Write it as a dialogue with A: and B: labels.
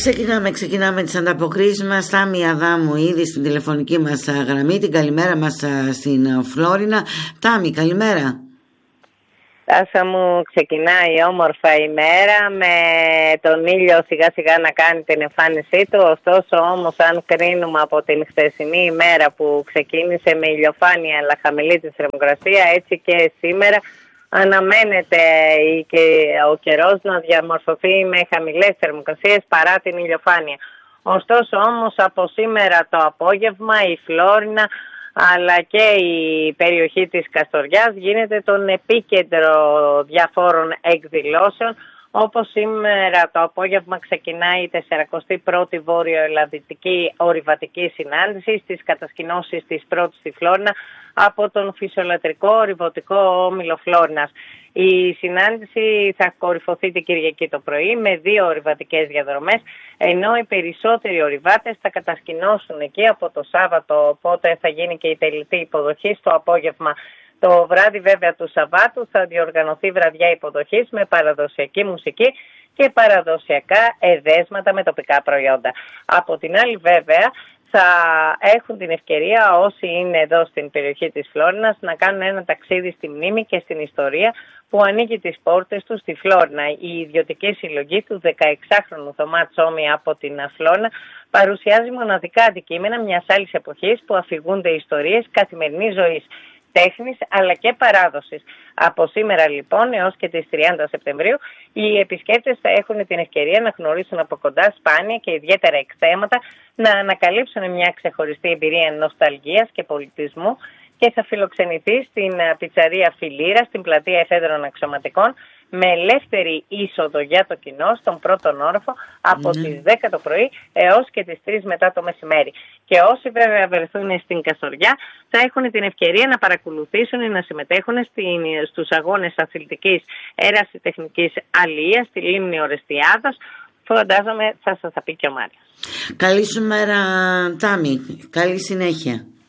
A: Ξεκινάμε τις ανταποκρίσεις μας. Τάμι Αδάμου ήδη στην τηλεφωνική μας γραμμή. Την καλημέρα μας στην Φλόρινα. Τάμι, καλημέρα.
B: Τάσα μου, ξεκινάει όμορφα η μέρα με τον ήλιο σιγά σιγά να κάνει την εμφάνισή του. Ωστόσο όμως, αν κρίνουμε από την χθεσινή ημέρα που ξεκίνησε με ηλιοφάνεια αλλά χαμηλή τη θερμοκρασία, έτσι και σήμερα αναμένεται και ο καιρός να διαμορφωθεί με χαμηλές θερμοκρασίες παρά την ηλιοφάνεια. Ωστόσο όμως από σήμερα το απόγευμα η Φλόρινα αλλά και η περιοχή της Καστοριάς γίνεται τον επίκεντρο διαφόρων εκδηλώσεων, όπως σήμερα το απόγευμα ξεκινάει η 41η Βόρειο-Ελλαδική Ορειβατική Συνάντηση στις κατασκηνώσεις της πρώτης στη Φλόρινα από τον Φυσιολατρικό Ορειβωτικό Όμιλο Φλόρινας. Η συνάντηση θα κορυφωθεί την Κυριακή το πρωί με 2 ορειβατικές διαδρομές, ενώ οι περισσότεροι ορειβάτες θα κατασκηνώσουν εκεί από το Σάββατο, οπότε θα γίνει και η τελική υποδοχή στο απόγευμα. Το βράδυ βέβαια του Σαββάτου θα διοργανωθεί βραδιά υποδοχής με παραδοσιακή μουσική και παραδοσιακά εδέσματα με τοπικά προϊόντα. Από την άλλη βέβαια θα έχουν την ευκαιρία όσοι είναι εδώ στην περιοχή της Φλόρινας να κάνουν ένα ταξίδι στη μνήμη και στην ιστορία που ανοίγει τις πόρτες του στη Φλόρινα. Η ιδιωτική συλλογή του 16χρονου Θωμά Τσόμη από την Φλόρινα παρουσιάζει μοναδικά αντικείμενα μιας άλλης εποχής που αφηγούνται ιστορίες καθημερινής ζωής, τέχνης αλλά και παράδοσης. Από σήμερα λοιπόν έως και τις 30 Σεπτεμβρίου οι επισκέπτες θα έχουν την ευκαιρία να γνωρίσουν από κοντά σπάνια και ιδιαίτερα εκθέματα, να ανακαλύψουν μια ξεχωριστή εμπειρία νοσταλγίας και πολιτισμού και θα φιλοξενηθεί στην πιτσαρία Φιλίρα στην πλατεία Εφέδρων Αξιωματικών με ελεύθερη είσοδο για το κοινό στον πρώτον όροφο από τις 10 το πρωί έως και τις 3 μετά το μεσημέρι. Και όσοι βέβαια βρεθούν στην Καστοριά θα έχουν την ευκαιρία να παρακολουθήσουν ή να συμμετέχουν στους αγώνες αθλητικής ερασιτεχνικής αλίας στη λίμνη Ορεστιάδος. Φαντάζομαι θα σας τα πει και ο Μάριος.
A: Καλή σου μέρα Τάμι, καλή συνέχεια.